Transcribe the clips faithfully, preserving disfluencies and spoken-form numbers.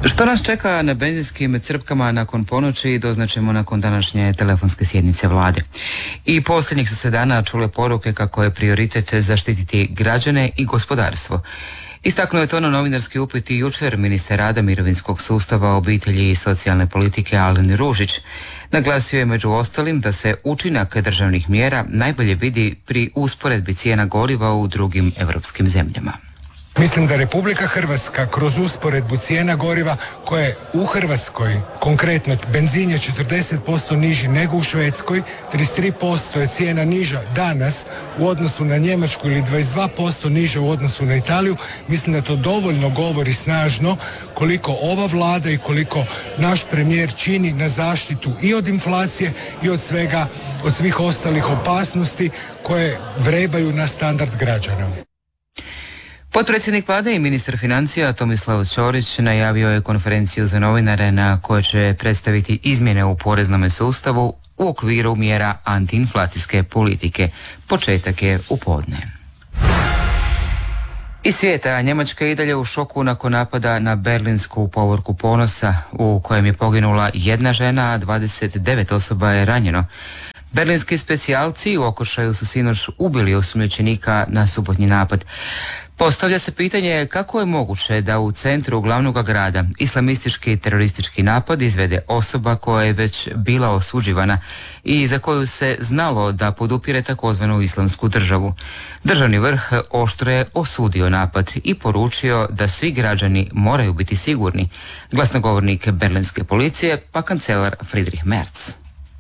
Što nas čeka na benzinskim crpkama nakon ponoći doznaćemo nakon današnje telefonske sjednice vlade. I posljednjih su se dana čule poruke kako je prioritet zaštititi građane i gospodarstvo. Istaknuo je to na novinarski upit i jučer ministar rada, mirovinskog sustava, obitelji i socijalne politike Alen Ružić. Naglasio je među ostalim da se učinak državnih mjera najbolje vidi pri usporedbi cijena goriva u drugim europskim zemljama. Mislim da Republika Hrvatska kroz usporedbu cijena goriva koje u Hrvatskoj, konkretno benzin je četrdeset posto niži nego u Švedskoj, trideset tri posto je cijena niža danas u odnosu na Njemačku ili dvadeset dva posto niža u odnosu na Italiju. Mislim da to dovoljno govori snažno koliko ova vlada i koliko naš premijer čini na zaštitu i od inflacije i od svega, od svih ostalih opasnosti koje vrebaju na standard građana. Potpredsjednik vlade i ministar financija Tomislav Ćorić najavio je konferenciju za novinare na kojoj će predstaviti izmjene u poreznom sustavu u okviru mjera antiinflacijske politike. Početak je u podne. Iz svijeta, Njemačka je i dalje u šoku nakon napada na berlinsku povorku Ponosa u kojem je poginula jedna žena, a dvadeset devet osoba je ranjeno. Berlinski specijalci u okršaju su sinoć ubili osumnjičenika na subotnji napad. Postavlja se pitanje kako je moguće da u centru glavnog grada islamistički teroristički napad izvede osoba koja je već bila osuđivana i za koju se znalo da podupire takozvanu islamsku državu. Državni vrh oštro je osudio napad i poručio da svi građani moraju biti sigurni. Glasnogovornik berlinske policije pa kancelar Friedrich Merz.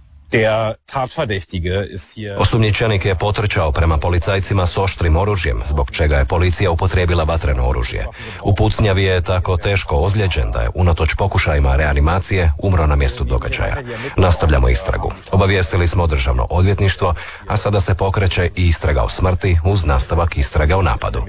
Osumnjičenik je potrčao prema policajcima s oštrim oružjem, zbog čega je policija upotrijebila vatreno oružje. U pucnjavi je tako teško ozlijeđen da je unatoč pokušajima reanimacije umro na mjestu događaja. Nastavljamo istragu. Obavijestili smo državno odvjetništvo, a sada se pokreće i istraga o smrti uz nastavak istraga o napadu.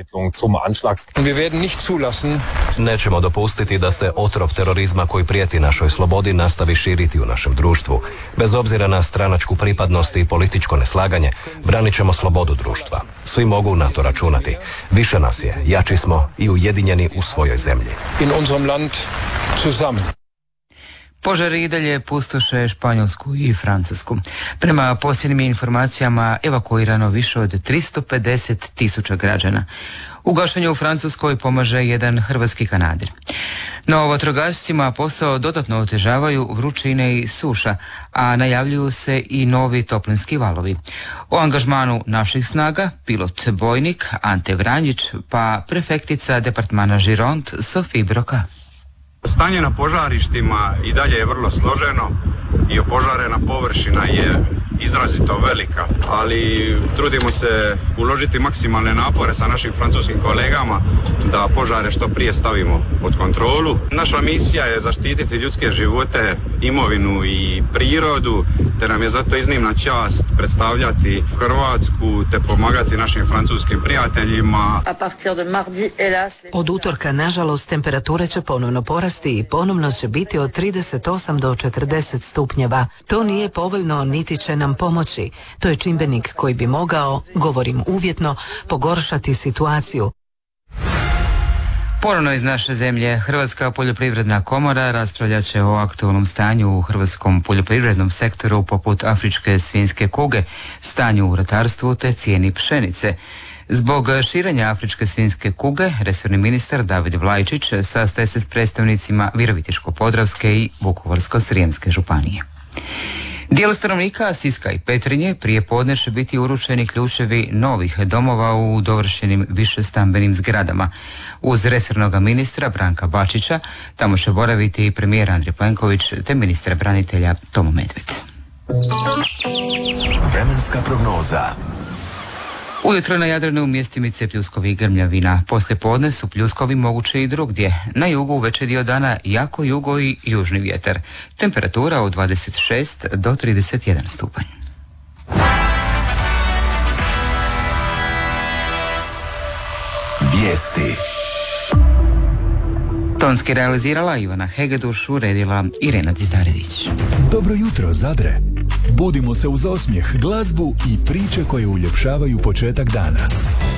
Nećemo dopustiti da se otrov terorizma koji prijeti našoj slobodi nastavi širiti u našem društvu. Bez obzira na stranačku pripadnost i političko neslaganje, branit ćemo slobodu društva. Svi mogu na to računati. Više nas je, jači smo i ujedinjeni u svojoj zemlji. In unserem Land zusammen. Požari i dalje pustoše Španjolsku i Francusku. Prema posljednjim informacijama evakuirano više od tristo pedeset tisuća građana. U gašenju u Francuskoj pomaže jedan hrvatski kanadir. No, vatrogascima posao dodatno otežavaju vrućine i suša, a najavljuju se i novi toplinski valovi. O angažmanu naših snaga pilot bojnik Ante Vranjić pa prefektica departmana Žiront Sofie Broka. Stanje na požarištima i dalje je vrlo složeno i opožarena površina je izrazito velika, ali trudimo se uložiti maksimalne napore sa našim francuskim kolegama da požare što prije stavimo pod kontrolu. Naša misija je zaštititi ljudske živote, imovinu i prirodu, te nam je zato iznimna čast predstavljati Hrvatsku te pomagati našim francuskim prijateljima. Od utorka, nažalost, temperature će ponovno porasti i ponovno će biti od trideset osam do četrdeset stupnjeva. To nije povoljno niti će nam pomoći. To je čimbenik koji bi mogao, govorim uvjetno, pogoršati situaciju. Ponovno iz naše zemlje, Hrvatska poljoprivredna komora raspravljat će o aktualnom stanju u hrvatskom poljoprivrednom sektoru poput afričke svinjske kuge, stanju u ratarstvu te cijeni pšenice. Zbog širenja afričke svinjske kuge, resorni ministar David Vlajčić sastaje se s predstavnicima Virovitičko-podravske i Vukovarsko-srijemske županije. Dijelu stanovnika Siska i Petrinje prije podne će biti uručeni ključevi novih domova u dovršenim višestambenim zgradama. Uz resornog ministra Branka Bačića tamo će boraviti i premijer Andrej Plenković te ministar branitelja Tomo Medved. Vremenska prognoza. Ujutro na Jadranu mjestimice pljuskovi i grmljavina. Poslije podne su pljuskovi moguće i drugdje. Na jugu veći dio dana jako jugo i južni vjetar. Temperatura od dvadeset šest do trideset jedan stupanj. Vijesti. Tonski realizirala Ivana Hegeduš, uredila Irena Dizdarević. Dobro jutro, Zadre. Budimo se uz osmijeh, glazbu i priče koje uljepšavaju početak dana.